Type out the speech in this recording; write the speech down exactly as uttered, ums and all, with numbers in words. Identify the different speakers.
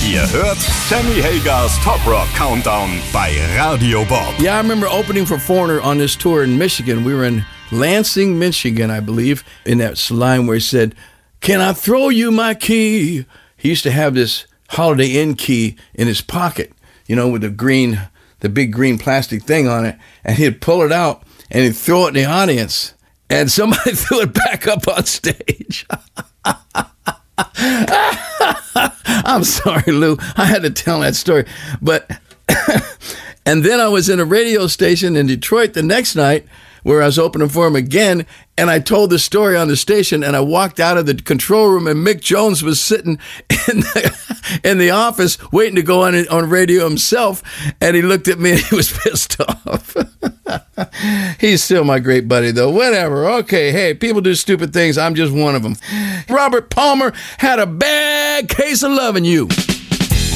Speaker 1: Ihr hört Sammy Hagers Top Rock Countdown bei Radio Bob.
Speaker 2: Yeah, I remember opening for Foreigner on this tour in Michigan. We were in Lansing, Michigan, I believe, in that line where he said, "Can I throw you my key?" He used to have this Holiday Inn key in his pocket, you know, with the green, the big green plastic thing on it, and he'd pull it out and he'd throw it in the audience, and somebody threw it back up on stage. I'm sorry, Lou. I had to tell that story. But and then I was in a radio station in Detroit the next night where I was opening for him again, and I told the story on the station, and I walked out of the control room, and Mick Jones was sitting in the, in the office waiting to go on on radio himself, and he looked at me and he was pissed off. He's still my great buddy, though. Whatever. Okay, hey, people do stupid things. I'm just one of them. Robert Palmer had a bad case of loving you.